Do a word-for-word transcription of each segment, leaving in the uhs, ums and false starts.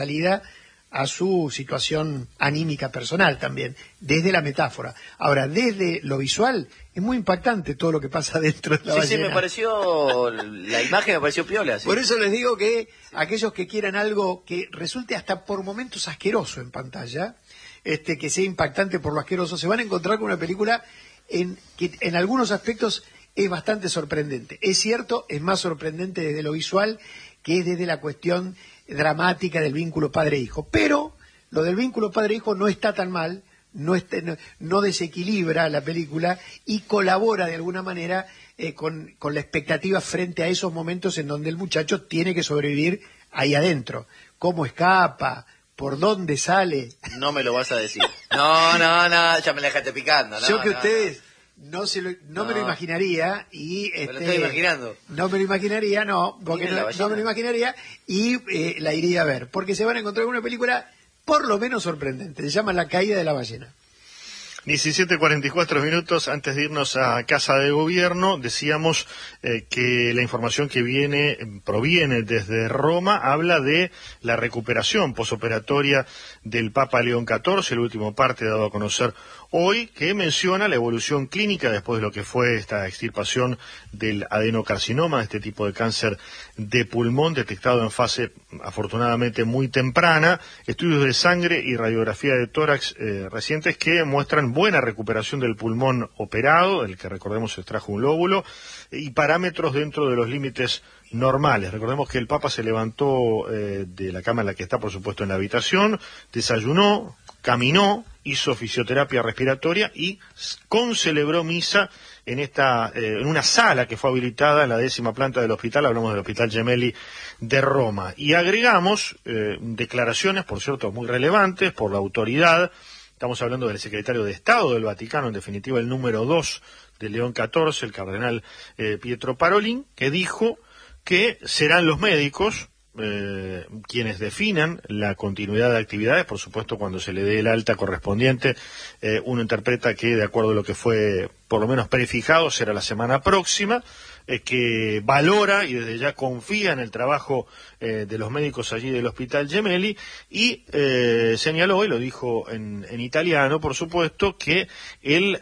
salida a su situación anímica personal también, desde la metáfora. Ahora, desde lo visual, es muy impactante todo lo que pasa dentro de la sí, ballena. Sí, me pareció, la imagen me pareció piola. Sí. Por eso les digo que aquellos que quieran algo que resulte hasta por momentos asqueroso en pantalla, este que sea impactante por lo asqueroso, se van a encontrar con una película en que en algunos aspectos es bastante sorprendente. Es cierto, es más sorprendente desde lo visual que es desde la cuestión dramática del vínculo padre-hijo. Pero lo del vínculo padre-hijo no está tan mal, no, está, no, no desequilibra la película y colabora de alguna manera eh, con, con la expectativa frente a esos momentos en donde el muchacho tiene que sobrevivir ahí adentro. ¿Cómo escapa? ¿Por dónde sale? No me lo vas a decir. No, no, no, ya me la dejaste picando. No, Yo que no, ustedes... No. No, se lo, no, no me lo imaginaría y me este, lo estoy imaginando. no me lo imaginaría, no, porque no, no me lo imaginaría y eh, la iría a ver, porque se van a encontrar con una película por lo menos sorprendente, se llama La caída de la ballena. diecisiete cuarenta y cuatro minutos antes de irnos a Casa de Gobierno, decíamos eh, que la información que viene proviene desde Roma, habla de la recuperación posoperatoria del Papa León catorce, el último parte dado a conocer hoy, que menciona la evolución clínica después de lo que fue esta extirpación del adenocarcinoma, este tipo de cáncer de pulmón detectado en fase afortunadamente muy temprana, estudios de sangre y radiografía de tórax eh, recientes que muestran buena recuperación del pulmón operado, el que recordemos se extrajo un lóbulo, y parámetros dentro de los límites normales. Recordemos que el Papa se levantó eh, de la cama en la que está, por supuesto, en la habitación, desayunó, caminó, hizo fisioterapia respiratoria y concelebró misa en esta eh, en una sala que fue habilitada en la décima planta del hospital, hablamos del Hospital Gemelli de Roma. Y agregamos eh, declaraciones, por cierto, muy relevantes por la autoridad. Estamos hablando del secretario de Estado del Vaticano, en definitiva el número dos de León catorce, el cardenal eh, Pietro Parolin, que dijo que serán los médicos eh, quienes definan la continuidad de actividades, por supuesto cuando se le dé el alta correspondiente, eh, uno interpreta que de acuerdo a lo que fue por lo menos prefijado será la semana próxima, eh, que valora y desde ya confía en el trabajo eh, de los médicos allí del Hospital Gemelli y eh, señaló, y lo dijo en, en italiano por supuesto, que el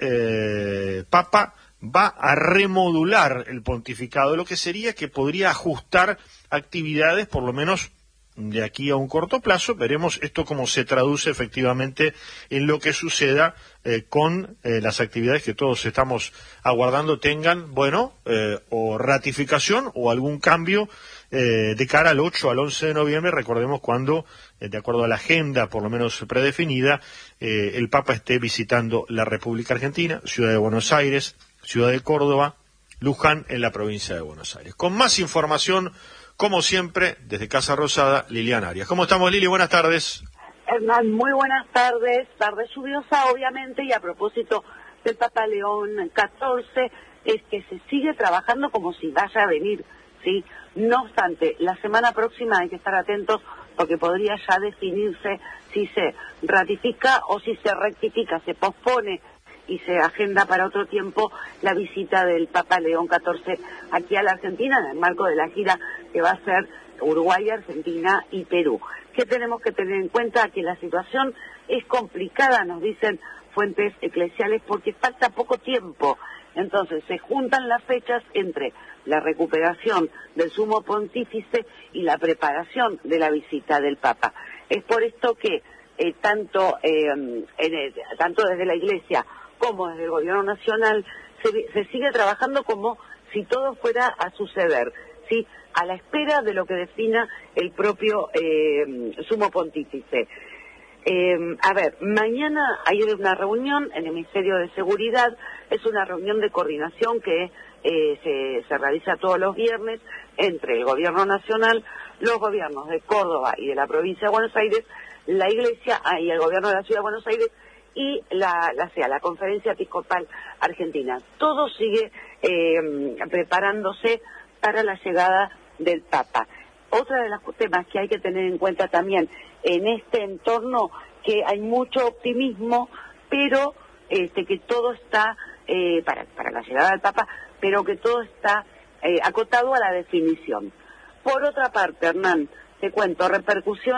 eh, Papa va a remodular el pontificado, lo que sería que podría ajustar actividades, por lo menos de aquí a un corto plazo. Veremos esto cómo se traduce efectivamente en lo que suceda eh, con eh, las actividades que todos estamos aguardando tengan, bueno, eh, o ratificación o algún cambio eh, de cara al ocho al once de noviembre. Recordemos cuando, eh, de acuerdo a la agenda por lo menos predefinida, eh, el Papa esté visitando la República Argentina, Ciudad de Buenos Aires, Ciudad de Córdoba, Luján en la provincia de Buenos Aires. Con más información, como siempre, desde Casa Rosada, Liliana Arias. ¿Cómo estamos, Lili? Buenas tardes. Hernán, muy buenas tardes. Tarde lluviosa, obviamente, y a propósito del Papa León catorce, es que se sigue trabajando como si vaya a venir, ¿sí? No obstante, la semana próxima hay que estar atentos porque podría ya definirse si se ratifica o si se rectifica, se pospone y se agenda para otro tiempo la visita del Papa León catorce aquí a la Argentina en el marco de la gira que va a ser Uruguay, Argentina y Perú. ¿Qué tenemos que tener en cuenta? Que la situación es complicada, nos dicen fuentes eclesiales, porque falta poco tiempo. Entonces se juntan las fechas entre la recuperación del sumo pontífice y la preparación de la visita del Papa. Es por esto que eh, tanto, eh, en el, tanto desde la Iglesia como desde el Gobierno Nacional se, se sigue trabajando como si todo fuera a suceder, ¿sí? A la espera de lo que defina el propio eh, sumo pontífice. Eh, a ver, mañana hay una reunión en el Ministerio de Seguridad, es una reunión de coordinación que eh, se, se realiza todos los viernes entre el Gobierno Nacional, los gobiernos de Córdoba y de la provincia de Buenos Aires, la Iglesia y el Gobierno de la Ciudad de Buenos Aires y la, la, sea, la Conferencia Episcopal Argentina. Todo sigue eh, preparándose para la llegada del Papa. Otra de los temas que hay que tener en cuenta también en este entorno, que hay mucho optimismo, pero este, que todo está, eh, para, para la llegada del Papa, pero que todo está eh, acotado a la definición. Por otra parte, Hernán, te cuento, repercusiones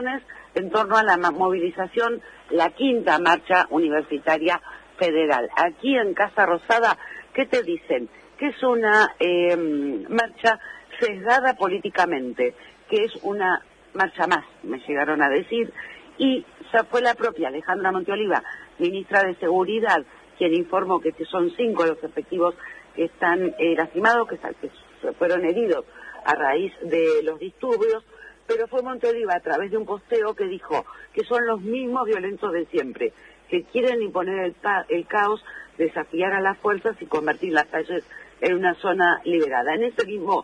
en torno a la movilización, la quinta marcha universitaria federal. Aquí en Casa Rosada, ¿qué te dicen? Que es una eh, marcha sesgada políticamente, que es una marcha más, me llegaron a decir, y ya fue la propia Alejandra Monteoliva, ministra de Seguridad, quien informó que son cinco los efectivos que están eh, lastimados, que, que fueron heridos a raíz de los disturbios, pero fue Monteoliva a través de un posteo que dijo que son los mismos violentos de siempre, que quieren imponer el, el caos, desafiar a las fuerzas y convertir las calles en una zona liberada. En ese mismo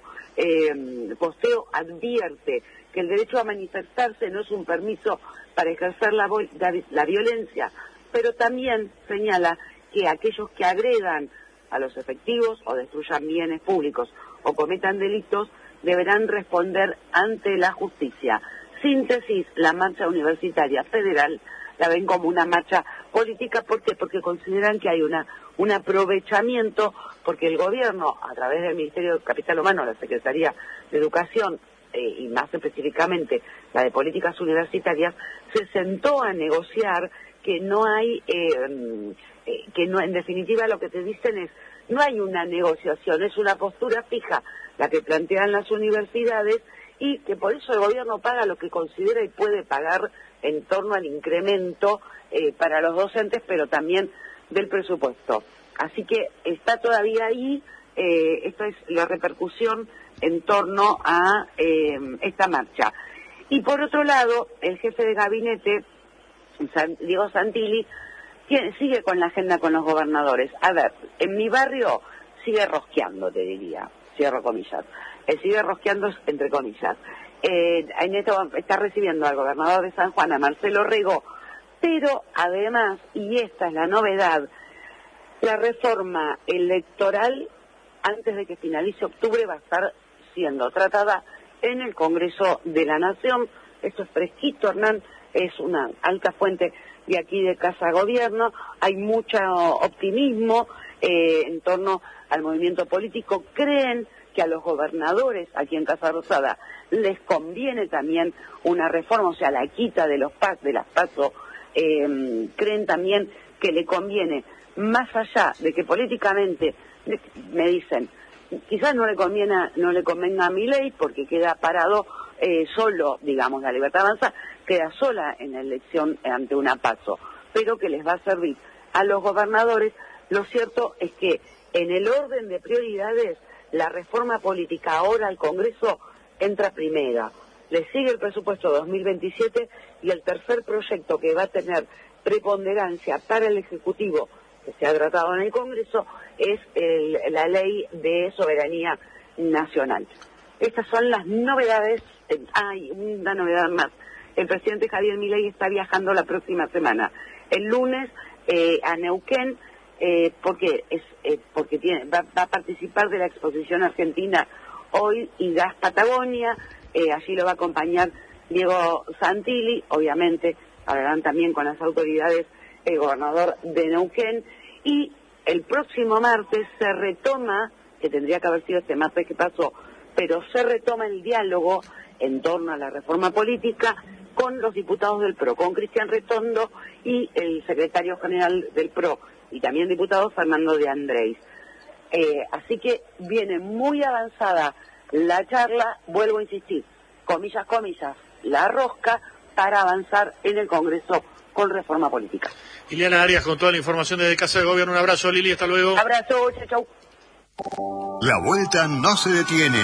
eh, posteo advierte que el derecho a manifestarse no es un permiso para ejercer la, la, la violencia, pero también señala que aquellos que agredan a los efectivos o destruyan bienes públicos o cometan delitos deberán responder ante la justicia. Síntesis, la marcha universitaria federal la ven como una marcha política. ¿Por qué? Porque consideran que hay una un aprovechamiento, porque el gobierno, a través del Ministerio de Capital Humano, la Secretaría de Educación, eh, y más específicamente la de Políticas Universitarias, se sentó a negociar que no hay, eh, eh, que no, en definitiva lo que te dicen es, no hay una negociación, es una postura fija la que plantean las universidades, y que por eso el gobierno paga lo que considera y puede pagar en torno al incremento eh, para los docentes, pero también del presupuesto. Así que está todavía ahí, eh, esta es la repercusión en torno a eh, esta marcha. Y por otro lado, el jefe de gabinete, San, Diego Santilli, tiene, sigue con la agenda con los gobernadores. A ver, en mi barrio sigue rosqueando, te diría, cierro comillas. Eh, sigue rosqueando entre comillas. Eh, en esto está recibiendo al gobernador de San Juan, a Marcelo Rego, pero además, y esta es la novedad, la reforma electoral, antes de que finalice octubre, va a estar siendo tratada en el Congreso de la Nación. Esto es fresquito, Hernán, es una alta fuente de aquí de Casa Gobierno. Hay mucho optimismo eh, en torno al movimiento político. Creen que a los gobernadores aquí en Casa Rosada les conviene también una reforma, o sea, la quita de los PAS, de las PASO. Eh, creen también que le conviene, más allá de que políticamente, me dicen, quizás no le conviene, no le convenga a Milei porque queda parado eh, solo, digamos, la Libertad Avanza queda sola en la elección ante una PASO, pero que les va a servir a los gobernadores. Lo cierto es que en el orden de prioridades, la reforma política ahora al Congreso entra primera. Le sigue el presupuesto dos mil veintisiete y el tercer proyecto que va a tener preponderancia para el Ejecutivo, que se ha tratado en el Congreso, es el, la Ley de Soberanía Nacional. Estas son las novedades. Hay una novedad más. El presidente Javier Milei está viajando la próxima semana, el lunes, eh, a Neuquén, eh, porque es eh, porque tiene va, va a participar de la exposición argentina Oil y Gas Patagonia. Eh, allí lo va a acompañar Diego Santilli, obviamente hablarán también con las autoridades el gobernador de Neuquén, y el próximo martes se retoma, que tendría que haber sido este martes que pasó, pero se retoma el diálogo en torno a la reforma política con los diputados del P R O, con Cristian Retondo y el secretario general del P R O, y también diputado Fernando de Andrés. Eh, así que viene muy avanzada la charla, vuelvo a insistir, comillas, comillas, la rosca, para avanzar en el Congreso con reforma política. Liliana Arias con toda la información desde Casa de Gobierno. Un abrazo, Lili, hasta luego. Abrazo, chau, chau. La vuelta no se detiene.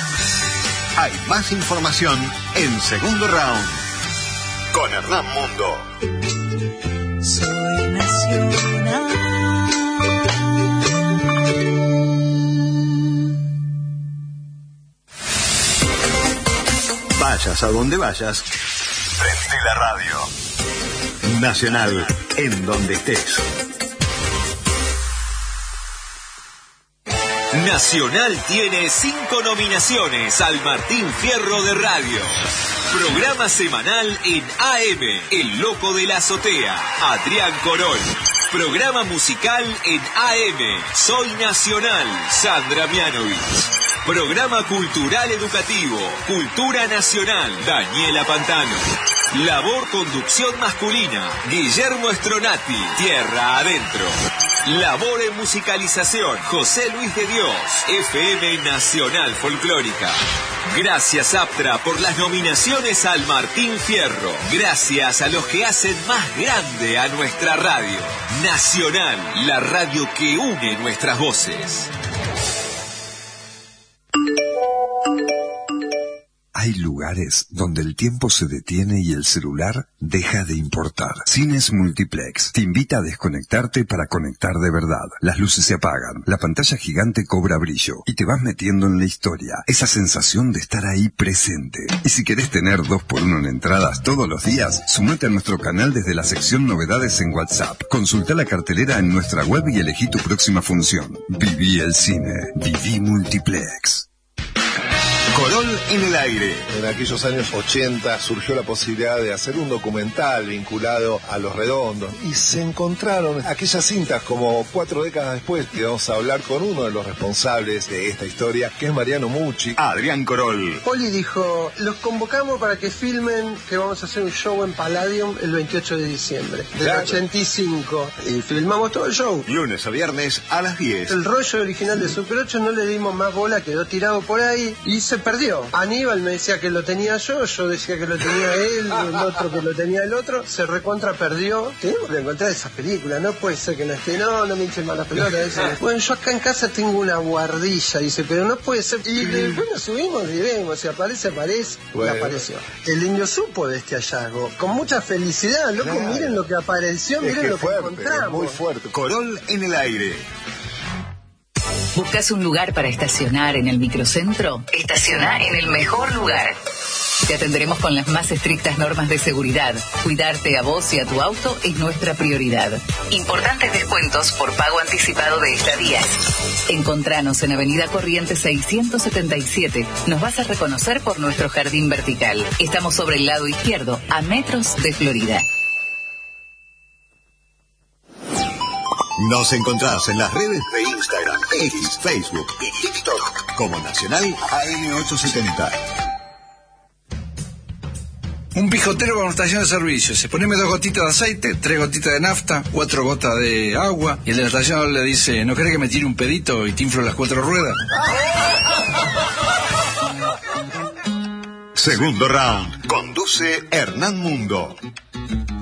Hay más información en Segundo Round con Hernán Mundo. Soy nacional. Vayas a donde vayas, prende la radio. Nacional, en donde estés. Nacional tiene cinco nominaciones al Martín Fierro de Radio. Programa semanal en A M, El Loco de la Azotea, Adrián Corol. Programa musical en A M, Soy Nacional, Sandra Mianovich. Programa cultural educativo, Cultura Nacional, Daniela Pantano. Labor conducción masculina, Guillermo Stronati, Tierra Adentro. Labor en musicalización, José Luis de Dios, F M Nacional Folclórica. Gracias Aptra por las nominaciones al Martín Fierro. Gracias a los que hacen más grande a nuestra radio. Nacional, la radio que une nuestras voces. Hay lugares donde el tiempo se detiene y el celular deja de importar. Cines Multiplex te invita a desconectarte para conectar de verdad. Las luces se apagan, la pantalla gigante cobra brillo y te vas metiendo en la historia. Esa sensación de estar ahí presente. Y si querés tener dos por uno en entradas todos los días, sumate a nuestro canal desde la sección novedades en WhatsApp. Consulta la cartelera en nuestra web y elegí tu próxima función. Viví el cine. Viví Multiplex. Corol en el aire. En aquellos años ochenta surgió la posibilidad de hacer un documental vinculado a Los Redondos y se encontraron aquellas cintas como cuatro décadas después, que vamos a hablar con uno de los responsables de esta historia, que es Mariano Mucci. Adrián Corol. Poli dijo, los convocamos para que filmen que vamos a hacer un show en Palladium el veintiocho de diciembre del Claro. ochenta y cinco y filmamos todo el show. Lunes a viernes a las diez. El rollo original de Super ocho no le dimos más bola, quedó tirado por ahí y se perdió. Aníbal me decía que lo tenía yo, yo decía que lo tenía él, el otro que lo tenía el otro, se recontra perdió. Tenemos que encontrar esa película, no puede ser que no esté, no, no me hinchen más la pelota. Eso. Bueno, yo acá en casa tengo una guardilla, dice, pero no puede ser. Y después nos subimos y vemos, si aparece, aparece, Bueno. y apareció. El indio supo de este hallazgo, con mucha felicidad, loco, Claro. miren lo que apareció, Es miren que lo fuerte, que encontramos. muy fuerte. Corol en el aire. ¿Buscas un lugar para estacionar en el microcentro? Estaciona en el mejor lugar. Te atenderemos con las más estrictas normas de seguridad. Cuidarte a vos y a tu auto es nuestra prioridad. Importantes descuentos por pago anticipado de estadías. Encontranos en Avenida Corrientes seiscientos setenta y siete. Nos vas a reconocer por nuestro jardín vertical. Estamos sobre el lado izquierdo, a metros de Florida. Nos encontrás en las redes de Instagram, X, Facebook y TikTok como Nacional A M ochocientos setenta. Un pijotero con estación de servicio. Se poneme dos gotitas de aceite, tres gotitas de nafta, cuatro gotas de agua. Y el de la estación le dice, ¿no querés que me tire un pedito y te inflo las cuatro ruedas? Segundo round. Conduce Hernán Mundo.